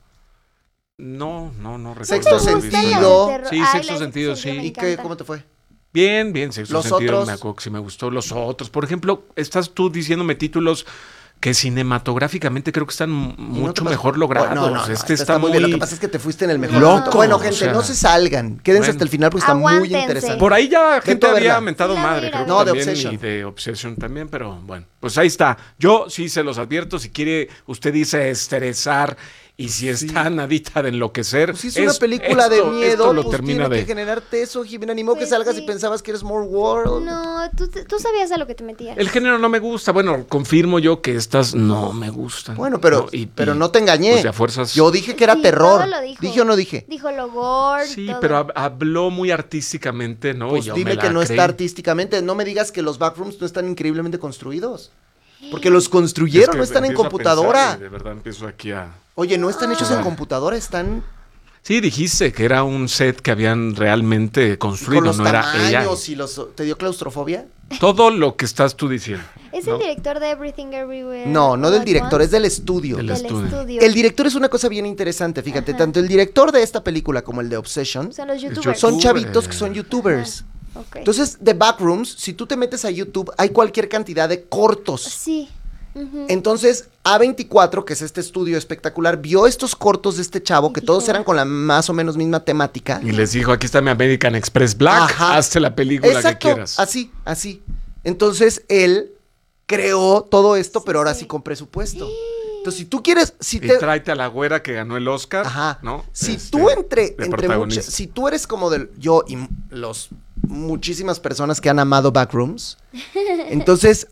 [SPEAKER 2] No, no, no recuerdo.
[SPEAKER 1] Sexto
[SPEAKER 2] haber
[SPEAKER 3] ¿Te
[SPEAKER 2] visto
[SPEAKER 3] gustan
[SPEAKER 1] sentido.
[SPEAKER 3] las
[SPEAKER 2] nada.
[SPEAKER 3] de terror?
[SPEAKER 2] Sí,
[SPEAKER 3] Ay,
[SPEAKER 2] sexto
[SPEAKER 3] las de
[SPEAKER 2] sentido,
[SPEAKER 3] sentido
[SPEAKER 2] sí.
[SPEAKER 3] me
[SPEAKER 1] ¿Y qué,
[SPEAKER 3] encantan.
[SPEAKER 1] cómo te fue?
[SPEAKER 2] Bien, bien, sexto
[SPEAKER 1] Los
[SPEAKER 2] sentido.
[SPEAKER 1] otros.
[SPEAKER 2] Me acuerdo que sí me gustó. Los otros. Por ejemplo, estás tú diciéndome títulos que cinematográficamente creo que están m-
[SPEAKER 1] ¿Y no
[SPEAKER 2] mucho
[SPEAKER 1] te pasó?
[SPEAKER 2] mejor logrados.
[SPEAKER 1] No, no, no,
[SPEAKER 2] este
[SPEAKER 1] este
[SPEAKER 2] está, muy...
[SPEAKER 1] bien. Lo que pasa es que te fuiste en el mejor
[SPEAKER 2] Loco,
[SPEAKER 1] momento. Bueno,
[SPEAKER 2] o
[SPEAKER 1] gente,
[SPEAKER 2] sea.
[SPEAKER 1] no se salgan. Quédense
[SPEAKER 2] Bueno.
[SPEAKER 1] hasta el final porque está muy
[SPEAKER 3] Aguántense.
[SPEAKER 1] interesante.
[SPEAKER 2] Por ahí ya gente
[SPEAKER 1] Vete a
[SPEAKER 2] había
[SPEAKER 1] verla.
[SPEAKER 2] mentado
[SPEAKER 3] Sí, la
[SPEAKER 2] madre,
[SPEAKER 3] voy a ir
[SPEAKER 2] creo
[SPEAKER 3] a
[SPEAKER 2] que
[SPEAKER 1] ver. No, de
[SPEAKER 2] también,
[SPEAKER 1] Obsession.
[SPEAKER 2] y de Obsession también, pero bueno, pues ahí está. Yo sí se los advierto, si quiere, usted dice estresar y si está nadita de enloquecer.
[SPEAKER 1] Pues si es una película de
[SPEAKER 2] esto-
[SPEAKER 1] miedo,
[SPEAKER 2] esto lo
[SPEAKER 1] pues
[SPEAKER 2] termina
[SPEAKER 1] tiene
[SPEAKER 2] de...
[SPEAKER 1] que generarte eso, Jimena. Ni modo que
[SPEAKER 3] Pues
[SPEAKER 1] salgas
[SPEAKER 3] sí.
[SPEAKER 1] y pensabas que eres More World.
[SPEAKER 3] No, tú, tú sabías a lo que te metías.
[SPEAKER 2] El género no me gusta. Bueno, confirmo yo que estas no me gustan.
[SPEAKER 1] Bueno, pero,
[SPEAKER 2] No, y-
[SPEAKER 1] pero
[SPEAKER 2] y,
[SPEAKER 1] no te engañé.
[SPEAKER 2] pues, de a fuerzas...
[SPEAKER 1] Yo dije que era
[SPEAKER 3] Sí,
[SPEAKER 1] terror.
[SPEAKER 3] todo lo dijo.
[SPEAKER 1] ¿Dije o no dije?
[SPEAKER 3] Dijo lo gore.
[SPEAKER 2] Sí,
[SPEAKER 3] todo.
[SPEAKER 2] pero hab- habló muy artísticamente, ¿no?
[SPEAKER 1] Pues
[SPEAKER 2] Y yo
[SPEAKER 1] dime
[SPEAKER 2] me la
[SPEAKER 1] que no
[SPEAKER 2] creí.
[SPEAKER 1] está artísticamente. No me digas que los backrooms no están increíblemente construidos. Porque los construyeron,
[SPEAKER 2] Es que
[SPEAKER 1] no están en
[SPEAKER 2] empiezo a
[SPEAKER 1] computadora.
[SPEAKER 2] pensar y de verdad empiezo aquí a...
[SPEAKER 1] Oye, no están hechos en
[SPEAKER 2] Ah.
[SPEAKER 1] computadora, están
[SPEAKER 2] Sí, dijiste que era un set que habían realmente
[SPEAKER 1] con
[SPEAKER 2] construido,
[SPEAKER 1] los
[SPEAKER 2] no era
[SPEAKER 1] tamaños
[SPEAKER 2] ella.
[SPEAKER 1] y los... ¿Te dio claustrofobia?
[SPEAKER 2] Todo lo que estás tú diciendo.
[SPEAKER 3] ¿Es
[SPEAKER 2] ¿no?
[SPEAKER 3] el director de Everything Everywhere?
[SPEAKER 1] No, no
[SPEAKER 3] All
[SPEAKER 1] del
[SPEAKER 3] at
[SPEAKER 1] director,
[SPEAKER 3] Once?
[SPEAKER 1] es del estudio.
[SPEAKER 2] Del
[SPEAKER 3] Del
[SPEAKER 2] estudio.
[SPEAKER 3] estudio.
[SPEAKER 1] El director es una cosa bien interesante, fíjate,
[SPEAKER 3] Ajá.
[SPEAKER 1] tanto el director de esta película como el de Obsession
[SPEAKER 3] Son los
[SPEAKER 2] yo-
[SPEAKER 3] youtubers.
[SPEAKER 1] son
[SPEAKER 2] Youtuber.
[SPEAKER 1] chavitos que son youtubers.
[SPEAKER 3] Ok.
[SPEAKER 1] Entonces, The Backrooms, si tú te metes a YouTube, hay cualquier cantidad de cortos.
[SPEAKER 3] Sí. Ujú.
[SPEAKER 1] Entonces, A veinticuatro, que es este estudio espectacular, vio estos cortos de este chavo, que
[SPEAKER 3] Dijo,
[SPEAKER 1] todos eran con la más o menos misma temática.
[SPEAKER 2] Y les dijo, aquí está mi American Express Black,
[SPEAKER 1] Ajá.
[SPEAKER 2] hazte la película
[SPEAKER 1] Exacto,
[SPEAKER 2] que quieras.
[SPEAKER 1] así, así. Entonces, él creó todo esto, pero ahora sí con presupuesto. Entonces, si tú quieres, si
[SPEAKER 2] Y
[SPEAKER 1] te...
[SPEAKER 2] tráete a la güera que ganó el Oscar,
[SPEAKER 1] Ajá.
[SPEAKER 2] ¿no?
[SPEAKER 1] Si
[SPEAKER 2] Este,
[SPEAKER 1] tú entre,
[SPEAKER 2] de
[SPEAKER 1] entre
[SPEAKER 2] protagonista.
[SPEAKER 1] muchas, si tú eres como del, yo y m- los muchísimas personas que han amado Backrooms, entonces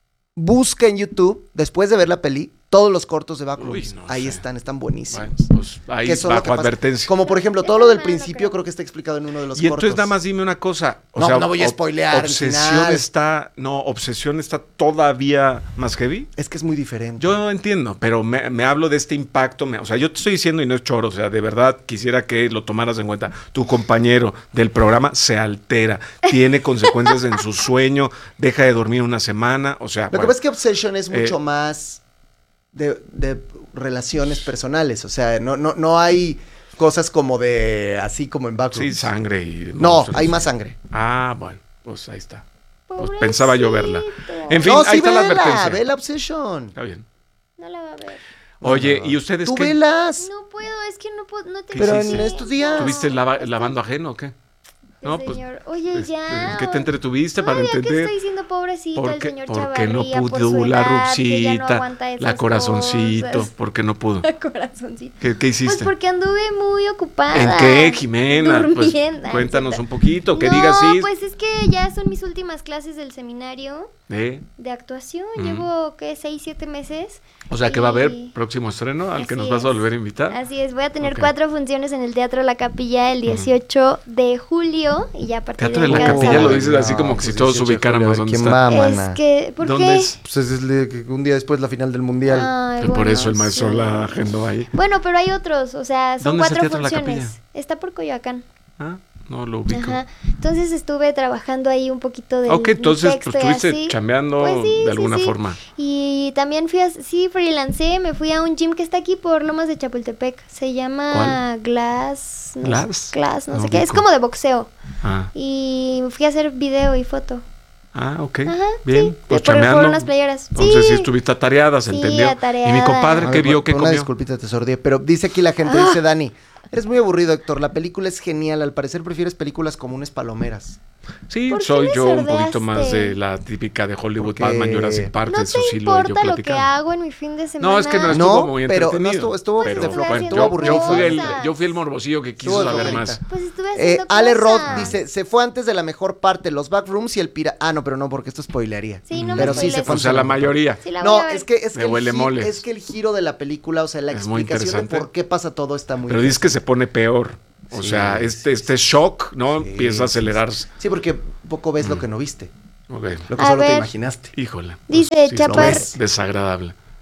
[SPEAKER 1] busca en YouTube, después de ver la peli, todos los cortos de Backrooms.
[SPEAKER 2] Uy, no
[SPEAKER 1] ahí
[SPEAKER 2] sé.
[SPEAKER 1] están, están buenísimos.
[SPEAKER 2] Bueno, pues ahí
[SPEAKER 1] Que son lo
[SPEAKER 2] bajo
[SPEAKER 1] que pasa.
[SPEAKER 2] advertencia.
[SPEAKER 1] Como por ejemplo,
[SPEAKER 3] Yo
[SPEAKER 1] todo lo del
[SPEAKER 3] también lo
[SPEAKER 1] principio
[SPEAKER 3] creo.
[SPEAKER 1] creo que está explicado en uno de los
[SPEAKER 2] Y entonces
[SPEAKER 1] cortos.
[SPEAKER 2] nada más dime una cosa. O
[SPEAKER 1] No,
[SPEAKER 2] sea,
[SPEAKER 1] no voy a
[SPEAKER 2] ob-
[SPEAKER 1] spoilear el
[SPEAKER 2] Obsesión
[SPEAKER 1] final.
[SPEAKER 2] está, no, Obsesión está todavía más heavy.
[SPEAKER 1] Es que es muy diferente.
[SPEAKER 2] Yo entiendo, pero me, me hablo de este impacto. me- o sea, yo te estoy diciendo y no es choro. O sea, de verdad quisiera que lo tomaras en cuenta. Tu compañero del programa se altera, tiene consecuencias en su sueño, deja de dormir una semana. O sea,
[SPEAKER 1] Lo que
[SPEAKER 2] bueno,
[SPEAKER 1] pasa es que Obsession es mucho
[SPEAKER 2] Eh,
[SPEAKER 1] más de, de relaciones personales. O sea, no, no, no hay cosas como de así como en
[SPEAKER 2] sí,
[SPEAKER 1] Backrooms.
[SPEAKER 2] sangre y.
[SPEAKER 1] No,
[SPEAKER 2] monstruos.
[SPEAKER 1] hay más sangre.
[SPEAKER 2] Ah, bueno, pues ahí está. Pues
[SPEAKER 3] Pobrecito.
[SPEAKER 2] pensaba yo verla. En fin,
[SPEAKER 1] No,
[SPEAKER 2] ahí
[SPEAKER 1] sí,
[SPEAKER 2] está la
[SPEAKER 1] vela,
[SPEAKER 2] advertencia.
[SPEAKER 1] ve la Obsession.
[SPEAKER 2] Está bien.
[SPEAKER 3] No la va a ver.
[SPEAKER 2] Oye,
[SPEAKER 1] No, no.
[SPEAKER 2] ¿y ustedes
[SPEAKER 1] Tú
[SPEAKER 2] qué?
[SPEAKER 1] velas.
[SPEAKER 3] No puedo, es que no puedo, no te
[SPEAKER 2] ¿Qué
[SPEAKER 1] Pero
[SPEAKER 2] hiciste?
[SPEAKER 1] en estos días.
[SPEAKER 2] ¿Tuviste lava- lavando ajeno o qué?
[SPEAKER 3] No, señor. Oye,
[SPEAKER 2] pues,
[SPEAKER 3] ya.
[SPEAKER 2] ¿en qué te entretuviste para
[SPEAKER 3] Todavía
[SPEAKER 2] entender?
[SPEAKER 3] que estoy diciendo pobrecito
[SPEAKER 2] ¿Por
[SPEAKER 3] el
[SPEAKER 2] qué,
[SPEAKER 3] señor
[SPEAKER 2] por qué no
[SPEAKER 3] Chavarría por
[SPEAKER 2] pudo
[SPEAKER 3] su
[SPEAKER 2] la
[SPEAKER 3] edad, que ya no
[SPEAKER 2] Ruxita,
[SPEAKER 3] aguanta esas
[SPEAKER 2] la corazoncito?
[SPEAKER 3] cosas.
[SPEAKER 2] ¿Por qué no pudo?
[SPEAKER 3] La corazoncito.
[SPEAKER 2] ¿Qué, qué
[SPEAKER 3] Pues
[SPEAKER 2] hiciste?
[SPEAKER 3] porque anduve muy ocupada.
[SPEAKER 2] ¿En qué, Jimena? Pues,
[SPEAKER 3] Durmiendo.
[SPEAKER 2] cuéntanos un poquito, que
[SPEAKER 3] no,
[SPEAKER 2] digas sí.
[SPEAKER 3] pues es que ya son mis últimas clases del seminario
[SPEAKER 2] ¿Eh?
[SPEAKER 3] de actuación.
[SPEAKER 2] Mm.
[SPEAKER 3] Llevo, ¿qué? Seis, siete meses.
[SPEAKER 2] O sea, que va a haber
[SPEAKER 3] Y-
[SPEAKER 2] próximo estreno al que
[SPEAKER 3] Así
[SPEAKER 2] nos vas a
[SPEAKER 3] es.
[SPEAKER 2] volver a invitar.
[SPEAKER 3] Así es, voy a tener
[SPEAKER 2] Ok.
[SPEAKER 3] cuatro funciones en el Teatro La Capilla el dieciocho de julio y ya a partir
[SPEAKER 2] Teatro
[SPEAKER 3] de
[SPEAKER 2] de la
[SPEAKER 3] ahí
[SPEAKER 2] Capilla
[SPEAKER 3] cada
[SPEAKER 2] lo
[SPEAKER 3] sábado.
[SPEAKER 2] dices así como que si todos
[SPEAKER 1] dieciocho de
[SPEAKER 2] ubicáramos
[SPEAKER 1] julio,
[SPEAKER 2] dónde
[SPEAKER 1] ¿quién
[SPEAKER 2] está.
[SPEAKER 1] va,
[SPEAKER 3] Es
[SPEAKER 1] mana?
[SPEAKER 3] que, ¿por
[SPEAKER 2] ¿Dónde
[SPEAKER 3] qué?
[SPEAKER 2] es?
[SPEAKER 1] Pues es el de- un día después la final del mundial.
[SPEAKER 3] Ay,
[SPEAKER 2] Que por
[SPEAKER 3] bueno,
[SPEAKER 2] eso el maestro
[SPEAKER 3] sí.
[SPEAKER 2] la agendó ahí.
[SPEAKER 3] Bueno, pero hay otros, o sea, son
[SPEAKER 2] ¿Dónde es el
[SPEAKER 3] cuatro
[SPEAKER 2] Teatro La
[SPEAKER 3] funciones.
[SPEAKER 2] Capilla?
[SPEAKER 3] Está por Coyoacán.
[SPEAKER 2] Ah, no lo ubico.
[SPEAKER 3] Ajá. Entonces estuve trabajando ahí un poquito de
[SPEAKER 2] Ok, entonces pues estuviste chambeando
[SPEAKER 3] Pues sí,
[SPEAKER 2] de
[SPEAKER 3] sí,
[SPEAKER 2] alguna
[SPEAKER 3] sí.
[SPEAKER 2] forma.
[SPEAKER 3] Y también fui a, sí, freelancé, me fui a un gym que está aquí por Lomas de Chapultepec. Se llama Glass. No
[SPEAKER 2] ¿Glass?
[SPEAKER 3] sé, Glass, no,
[SPEAKER 2] No
[SPEAKER 3] sé qué. Es
[SPEAKER 2] ubico.
[SPEAKER 3] como de boxeo.
[SPEAKER 2] Ah,
[SPEAKER 3] Y fui a hacer video y foto.
[SPEAKER 2] ah ok.
[SPEAKER 3] Ajá,
[SPEAKER 2] Bien,
[SPEAKER 3] sí,
[SPEAKER 2] pues
[SPEAKER 3] por- por
[SPEAKER 2] chameando.
[SPEAKER 3] unas playeras.
[SPEAKER 2] Entonces sí
[SPEAKER 3] Sí.
[SPEAKER 2] estuviste atareada, se
[SPEAKER 3] Sí,
[SPEAKER 2] entendió.
[SPEAKER 3] atareada.
[SPEAKER 2] Y mi compadre,
[SPEAKER 1] A
[SPEAKER 2] ¿qué
[SPEAKER 1] ver,
[SPEAKER 2] vio? ¿Qué
[SPEAKER 1] una
[SPEAKER 2] comió?
[SPEAKER 1] disculpita, te sordié, pero dice aquí la gente,
[SPEAKER 3] Ah.
[SPEAKER 1] dice Dani, eres muy aburrido, Héctor, la película es genial, al parecer prefieres películas comunes palomeras.
[SPEAKER 2] Sí,
[SPEAKER 3] ¿Por qué
[SPEAKER 2] soy
[SPEAKER 3] me
[SPEAKER 2] yo un poquito
[SPEAKER 3] sordeaste?
[SPEAKER 2] más de la típica de Hollywood,
[SPEAKER 1] Porque
[SPEAKER 2] Batman, Jurassic Park,
[SPEAKER 3] No
[SPEAKER 2] eso
[SPEAKER 3] te
[SPEAKER 2] sí lo he yo
[SPEAKER 3] importa lo que
[SPEAKER 2] platicado.
[SPEAKER 3] hago en mi fin de semana.
[SPEAKER 2] No, es que no estuvo
[SPEAKER 1] No,
[SPEAKER 2] muy
[SPEAKER 1] pero no
[SPEAKER 2] entretenido.
[SPEAKER 1] estuvo- estuvo
[SPEAKER 2] pero,
[SPEAKER 1] de
[SPEAKER 3] estuve
[SPEAKER 1] flojera,
[SPEAKER 3] haciendo
[SPEAKER 2] yo,
[SPEAKER 1] estuvo
[SPEAKER 2] yo fui el,
[SPEAKER 3] cosas.
[SPEAKER 2] yo fui el morbosillo que quiso
[SPEAKER 1] Estuvo de
[SPEAKER 2] saber
[SPEAKER 1] flojerita.
[SPEAKER 2] más.
[SPEAKER 3] Pues estuve
[SPEAKER 1] Eh,
[SPEAKER 3] haciendo
[SPEAKER 1] Ale
[SPEAKER 3] cosas.
[SPEAKER 1] Roth dice, se fue antes de la mejor parte, los backrooms y el pira... Ah, no, pero no, porque esto spoilearía.
[SPEAKER 3] Sí, no me
[SPEAKER 1] Pero sí se
[SPEAKER 3] spoilees.
[SPEAKER 1] fue
[SPEAKER 2] O sea, la mayoría.
[SPEAKER 3] Sí, la voy
[SPEAKER 1] No,
[SPEAKER 3] a ver.
[SPEAKER 1] es que, es,
[SPEAKER 2] Me
[SPEAKER 1] que el
[SPEAKER 2] huele
[SPEAKER 1] gi-
[SPEAKER 2] moles.
[SPEAKER 1] es que el giro de la película, o sea, la
[SPEAKER 2] Es muy
[SPEAKER 1] explicación de
[SPEAKER 2] interesante.
[SPEAKER 1] por qué pasa todo está muy
[SPEAKER 2] Pero dices que se pone peor. O
[SPEAKER 1] Sí,
[SPEAKER 2] sea,
[SPEAKER 1] sí,
[SPEAKER 2] este, este shock, ¿no?
[SPEAKER 1] Sí,
[SPEAKER 2] Empieza a
[SPEAKER 1] sí,
[SPEAKER 2] acelerarse.
[SPEAKER 1] Sí, porque poco ves lo que no viste,
[SPEAKER 2] Ok.
[SPEAKER 1] lo que
[SPEAKER 3] A
[SPEAKER 1] solo te
[SPEAKER 3] ver.
[SPEAKER 1] imaginaste.
[SPEAKER 2] Híjole.
[SPEAKER 3] Dice
[SPEAKER 2] pues, sí,
[SPEAKER 3] Chapar-
[SPEAKER 2] es desagradable.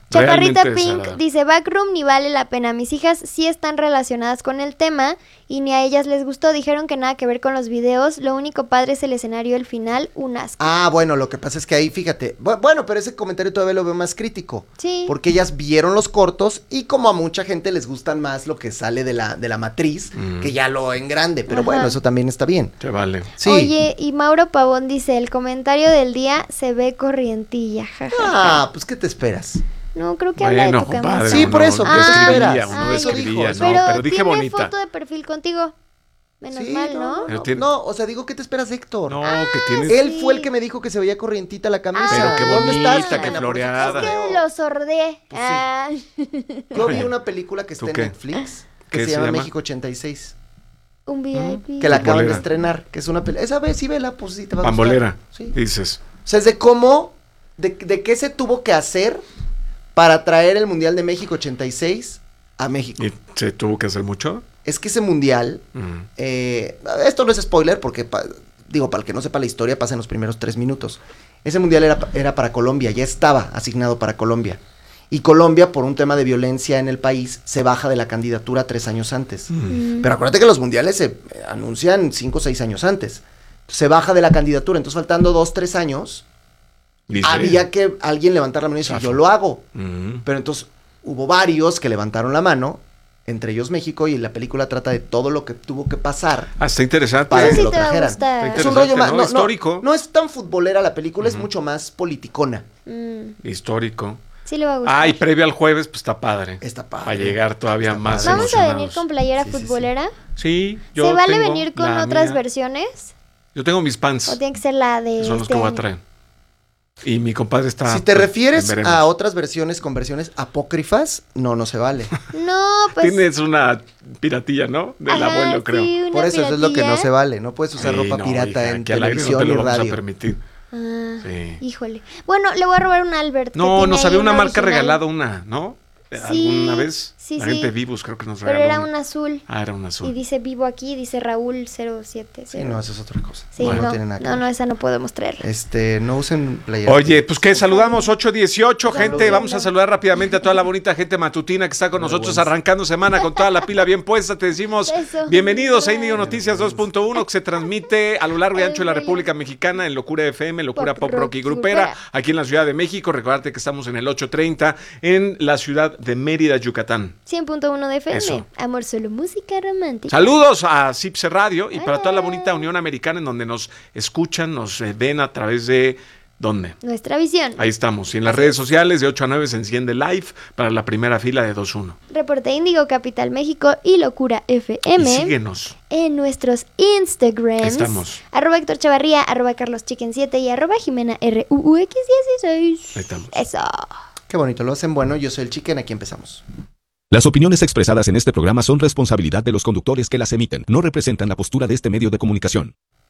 [SPEAKER 3] Chaparrita
[SPEAKER 2] Realmente
[SPEAKER 3] Pink
[SPEAKER 2] desagradable.
[SPEAKER 3] dice, Backroom ni vale la pena. Mis hijas sí están relacionadas con el tema y ni a ellas les gustó. Dijeron que nada que ver con los videos. Lo único padre es el escenario, el final, un asco.
[SPEAKER 1] Ah, bueno, lo que pasa es que ahí, fíjate, bu- bueno, pero ese comentario todavía lo veo más crítico.
[SPEAKER 3] Sí.
[SPEAKER 1] Porque ellas vieron los cortos y como a mucha gente les gustan más lo que sale de la, de la matriz,
[SPEAKER 2] Mm.
[SPEAKER 1] que ya lo en grande. Pero
[SPEAKER 3] Ajá.
[SPEAKER 1] bueno, eso también está bien.
[SPEAKER 2] Te vale.
[SPEAKER 1] Sí.
[SPEAKER 3] Oye, y Mauro Pavón dice, el comentario del día se ve corrientilla. jajaja.
[SPEAKER 1] Ah, pues ¿qué te esperas?
[SPEAKER 3] No, creo que habla de
[SPEAKER 2] Bueno,
[SPEAKER 3] tu cama.
[SPEAKER 2] compadre.
[SPEAKER 1] Sí,
[SPEAKER 2] uno
[SPEAKER 1] por eso,
[SPEAKER 2] no
[SPEAKER 1] ¿qué
[SPEAKER 2] describía,
[SPEAKER 1] esperas?
[SPEAKER 2] uno
[SPEAKER 3] Ay,
[SPEAKER 2] describía,
[SPEAKER 1] dijo,
[SPEAKER 2] no,
[SPEAKER 3] pero,
[SPEAKER 2] pero dije
[SPEAKER 3] tiene
[SPEAKER 2] bonita.
[SPEAKER 3] foto de perfil contigo. Menos
[SPEAKER 1] Sí,
[SPEAKER 3] mal,
[SPEAKER 1] no,
[SPEAKER 3] ¿no?
[SPEAKER 1] no,
[SPEAKER 2] Pero
[SPEAKER 1] no,
[SPEAKER 2] tiene-
[SPEAKER 1] no, o sea, digo, ¿qué te esperas, Héctor?
[SPEAKER 2] No, que tienes...
[SPEAKER 1] Él
[SPEAKER 3] Sí.
[SPEAKER 1] fue el que me dijo que se veía corrientita la camisa.
[SPEAKER 3] Pero qué
[SPEAKER 1] ¿Dónde
[SPEAKER 2] bonita,
[SPEAKER 1] estás,
[SPEAKER 2] qué
[SPEAKER 1] Jimena? Por
[SPEAKER 2] floreada.
[SPEAKER 1] supuesto.
[SPEAKER 3] Es que lo sordé.
[SPEAKER 1] Pues sí.
[SPEAKER 3] Ah.
[SPEAKER 1] Yo vi una película que está
[SPEAKER 2] ¿Tú
[SPEAKER 1] en
[SPEAKER 2] qué?
[SPEAKER 1] Netflix que
[SPEAKER 2] ¿Qué
[SPEAKER 1] se,
[SPEAKER 2] se
[SPEAKER 1] llama
[SPEAKER 2] llama?
[SPEAKER 1] México ochenta y seis.
[SPEAKER 3] Un V I P.
[SPEAKER 1] Que la acaban de
[SPEAKER 2] Pambolera.
[SPEAKER 1] estrenar, que es una película. Esa vez sí vela, pues sí te va a gustar.
[SPEAKER 2] Pambolera,
[SPEAKER 1] Sí.
[SPEAKER 2] dices.
[SPEAKER 1] O sea, es de cómo, de, de qué se tuvo que hacer para traer el Mundial de México ochenta y seis a México.
[SPEAKER 2] ¿Y se tuvo que hacer mucho?
[SPEAKER 1] Es que ese Mundial,
[SPEAKER 2] Mm.
[SPEAKER 1] eh, esto no es spoiler porque, pa- digo, para el que no sepa la historia, pasa en los primeros tres minutos. Ese Mundial era, pa- era para Colombia, ya estaba asignado para Colombia. Y Colombia, por un tema de violencia en el país, se baja de la candidatura tres años antes.
[SPEAKER 3] Mm.
[SPEAKER 1] Pero acuérdate que los mundiales se eh, anuncian cinco o seis años antes. Se baja de la candidatura, entonces faltando dos, tres años,
[SPEAKER 2] Dice-
[SPEAKER 1] había que alguien levantar la mano y decir,
[SPEAKER 2] Zafo.
[SPEAKER 1] yo lo hago.
[SPEAKER 2] Mm.
[SPEAKER 1] Pero entonces hubo varios que levantaron la mano, entre ellos México, y la película trata de todo lo que tuvo que pasar
[SPEAKER 2] Ah, está interesante.
[SPEAKER 1] para
[SPEAKER 3] Eso
[SPEAKER 1] que
[SPEAKER 3] sí
[SPEAKER 1] lo
[SPEAKER 3] te va a
[SPEAKER 1] trajeran.
[SPEAKER 3] gustar.
[SPEAKER 2] Está
[SPEAKER 1] Es un
[SPEAKER 2] interesante,
[SPEAKER 1] rollo más,
[SPEAKER 2] ¿no?
[SPEAKER 1] no, no,
[SPEAKER 2] Histórico.
[SPEAKER 1] no es tan futbolera la película, es
[SPEAKER 2] Ujú.
[SPEAKER 1] mucho más politicona.
[SPEAKER 3] Mm,
[SPEAKER 2] Histórico.
[SPEAKER 3] sí le va a gustar.
[SPEAKER 2] Ah, y previo al jueves, pues está padre.
[SPEAKER 1] Está padre.
[SPEAKER 2] Para llegar todavía
[SPEAKER 1] Está
[SPEAKER 2] más
[SPEAKER 1] padre.
[SPEAKER 3] Vamos a venir
[SPEAKER 2] emocionados.
[SPEAKER 3] con playera
[SPEAKER 1] Sí, sí, sí.
[SPEAKER 3] futbolera.
[SPEAKER 2] Sí, yo
[SPEAKER 3] ¿Se vale
[SPEAKER 2] tengo
[SPEAKER 3] venir con
[SPEAKER 2] la
[SPEAKER 3] otras
[SPEAKER 2] mía.
[SPEAKER 3] versiones?
[SPEAKER 2] Yo tengo mis pants.
[SPEAKER 3] ¿O tiene que ser la de
[SPEAKER 2] Son los
[SPEAKER 3] este
[SPEAKER 2] que voy a
[SPEAKER 3] año?
[SPEAKER 2] traer. Y mi compadre está...
[SPEAKER 1] Si te
[SPEAKER 2] pues,
[SPEAKER 1] refieres
[SPEAKER 2] veremos.
[SPEAKER 1] a otras versiones con versiones apócrifas, no, no se vale.
[SPEAKER 3] No, pues...
[SPEAKER 2] Tienes una piratilla, ¿no? Del
[SPEAKER 3] ajá,
[SPEAKER 2] abuelo, creo.
[SPEAKER 3] sí, una
[SPEAKER 1] Por eso, eso es lo que no
[SPEAKER 3] piratilla.
[SPEAKER 1] se vale. No puedes usar
[SPEAKER 2] Sí,
[SPEAKER 1] ropa
[SPEAKER 2] no,
[SPEAKER 1] pirata
[SPEAKER 2] hija,
[SPEAKER 1] en
[SPEAKER 2] aquí al aire no
[SPEAKER 1] televisión
[SPEAKER 2] te lo
[SPEAKER 1] y
[SPEAKER 2] vamos a
[SPEAKER 1] radio.
[SPEAKER 2] permitir.
[SPEAKER 3] Ah,
[SPEAKER 2] Sí.
[SPEAKER 3] híjole. Bueno, le voy a robar un Albert. que
[SPEAKER 2] No,
[SPEAKER 3] tiene
[SPEAKER 2] nos
[SPEAKER 3] ahí
[SPEAKER 2] había una
[SPEAKER 3] un
[SPEAKER 2] marca
[SPEAKER 3] original,
[SPEAKER 2] regalada, una, ¿no?
[SPEAKER 3] Sí,
[SPEAKER 2] ¿Alguna vez?
[SPEAKER 3] sí,
[SPEAKER 2] La
[SPEAKER 3] sí.
[SPEAKER 2] gente de Vivus creo que nos
[SPEAKER 3] Pero
[SPEAKER 2] regaló
[SPEAKER 3] era
[SPEAKER 2] una.
[SPEAKER 3] un azul.
[SPEAKER 2] Ah, era un azul.
[SPEAKER 3] Y dice vivo aquí, dice Raúl cero siete cero.
[SPEAKER 1] Sí, no, eso es otra cosa.
[SPEAKER 3] Sí,
[SPEAKER 1] Bueno,
[SPEAKER 3] no,
[SPEAKER 1] no tiene nada que
[SPEAKER 3] no,
[SPEAKER 1] ver.
[SPEAKER 3] no, esa no podemos traerla.
[SPEAKER 1] Este, no usen playera.
[SPEAKER 2] Oye, pues que saludamos ocho dieciocho, gente.
[SPEAKER 3] Saludemos.
[SPEAKER 2] Vamos a saludar rápidamente a toda la bonita gente matutina que está con nosotros arrancando semana con toda la pila bien puesta. Te decimos
[SPEAKER 3] Eso.
[SPEAKER 2] bienvenidos a Indigo Noticias dos punto uno, que se transmite a lo largo y ancho de la
[SPEAKER 3] Ay,
[SPEAKER 2] República Mexicana en Locura F M, Locura
[SPEAKER 3] Pop
[SPEAKER 2] Pop Rock y Grupera,
[SPEAKER 3] Grupera.
[SPEAKER 2] aquí en la Ciudad de México. Recordarte que estamos en el ocho treinta en la ciudad de Mérida, Yucatán.
[SPEAKER 3] cien punto uno de F M.
[SPEAKER 2] Eso.
[SPEAKER 3] Amor, solo música romántica.
[SPEAKER 2] Saludos a Cipse Radio y para toda la
[SPEAKER 3] Hola.
[SPEAKER 2] bonita Unión Americana en donde nos escuchan, nos eh, ven a través de... ¿Dónde?
[SPEAKER 3] Nuestra visión.
[SPEAKER 2] Ahí estamos. Y en las redes sociales de ocho a nueve se enciende live para la primera fila de dos uno.
[SPEAKER 3] Reporte Índigo, Capital México y Locura F
[SPEAKER 2] Y
[SPEAKER 3] M.
[SPEAKER 2] síguenos.
[SPEAKER 3] En nuestros Instagrams.
[SPEAKER 2] Ahí estamos.
[SPEAKER 3] Arroba Héctor Chavarría, arroba Carlos Chicken siete y arroba Jimena R U U X dieciséis.
[SPEAKER 2] Ahí estamos.
[SPEAKER 3] Eso.
[SPEAKER 1] Qué bonito, lo hacen bueno. Yo soy el Chicken, aquí empezamos.
[SPEAKER 5] Las opiniones expresadas en este programa son responsabilidad de los conductores que las emiten. No representan la postura de este medio de comunicación.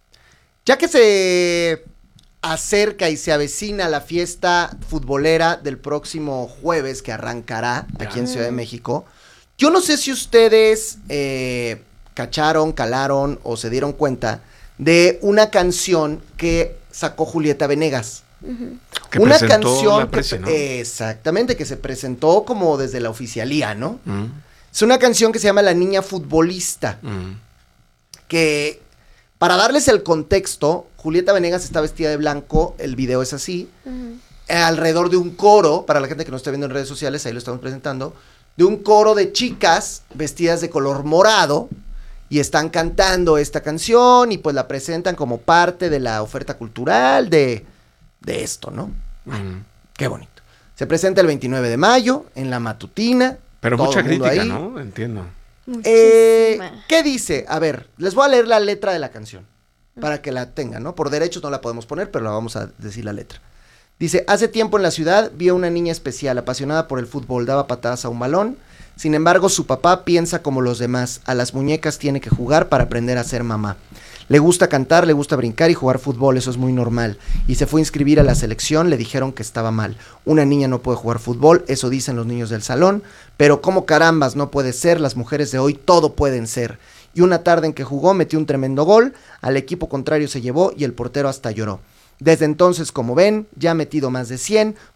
[SPEAKER 1] Ya que se acerca y se avecina la fiesta futbolera del próximo jueves que arrancará aquí en Ciudad de México, yo no sé si ustedes eh, cacharon, calaron o se dieron cuenta de una canción que sacó Julieta Venegas.
[SPEAKER 2] Que
[SPEAKER 1] una
[SPEAKER 2] presentó
[SPEAKER 1] canción
[SPEAKER 2] la presi,
[SPEAKER 1] que,
[SPEAKER 2] ¿no?
[SPEAKER 1] exactamente, que se presentó como desde la oficialía, ¿no?
[SPEAKER 2] Mm,
[SPEAKER 1] Es una canción que se llama La Niña Futbolista,
[SPEAKER 2] mm.
[SPEAKER 1] que para darles el contexto, Julieta Venegas está vestida de blanco, el video es así,
[SPEAKER 3] Ujú.
[SPEAKER 1] eh, alrededor de un coro, para la gente que no está viendo en redes sociales, ahí lo estamos presentando, de un coro de chicas vestidas de color morado y están cantando esta canción y pues la presentan como parte de la oferta cultural de, de esto, ¿no?
[SPEAKER 2] Mm.
[SPEAKER 1] Qué bonito. Se presenta el veintinueve de mayo en la matutina.
[SPEAKER 2] Pero
[SPEAKER 1] todo
[SPEAKER 2] mucha
[SPEAKER 1] el mundo
[SPEAKER 2] crítica,
[SPEAKER 1] ahí.
[SPEAKER 2] ¿no? Entiendo.
[SPEAKER 1] Eh,
[SPEAKER 3] Muchísima.
[SPEAKER 1] ¿Qué dice? A ver, les voy a leer la letra de la canción para que la tengan, ¿no? Por derechos no la podemos poner, pero la vamos a decir la letra. Dice, hace tiempo en la ciudad vio una niña especial, apasionada por el fútbol, daba patadas a un balón. Sin embargo, su papá piensa como los demás, a las muñecas tiene que jugar para aprender a ser mamá. Le gusta cantar, le gusta brincar y jugar fútbol, eso es muy normal. Y se fue a inscribir a la selección, le dijeron que estaba mal. Una niña no puede jugar fútbol, eso dicen los niños del salón, pero como carambas no puede ser, las mujeres de hoy todo pueden ser. Y una tarde en que jugó metió un tremendo gol, al equipo contrario se llevó y el portero hasta lloró. Desde entonces, como ven, ya ha metido más de cien,